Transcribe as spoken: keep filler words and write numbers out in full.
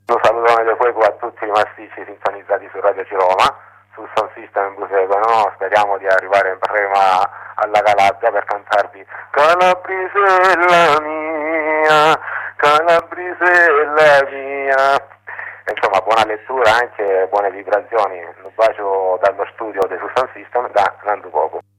Un salutone di fuoco a tutti i massicci sintonizzati su Radio Ciroma, sul Sound System Busego, no? Speriamo di arrivare in prima alla Calabria per cantarvi Calabrisella mia, Calabrisella mia. Insomma, buona lettura, anche buone vibrazioni. Un bacio dallo studio del Sound System da Nando Poco.